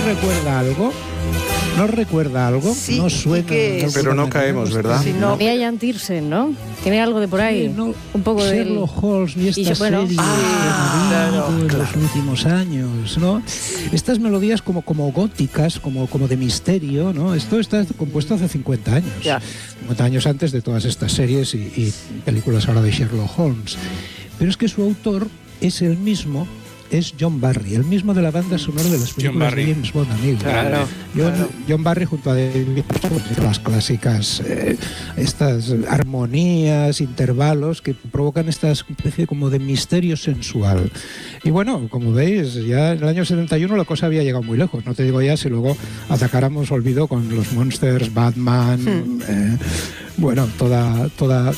recuerda algo? ¿No recuerda algo? Sí, no suena. Pero no caemos, ¿verdad? Si no, Mira Ian Tiersen, ¿no? Tiene algo de por ahí. Sí, no, un poco de Sherlock Holmes y estas bueno, series de los últimos años, ¿no? Estas melodías como góticas, como de misterio, ¿no? Esto está compuesto hace 50 años. Ya. 50 años antes de todas estas series y películas ahora de Sherlock Holmes. Pero es que su autor es el mismo. Es John Barry, el mismo de la banda sonora de las películas de James Bond, amigo. Claro. John Barry junto a David Bowie, las clásicas, estas armonías, intervalos que provocan esta especie como de misterio sensual. Y bueno, como veis, ya en el año 71 la cosa había llegado muy lejos. No te digo ya si luego atacáramos olvido con los Monsters, Batman, bueno, toda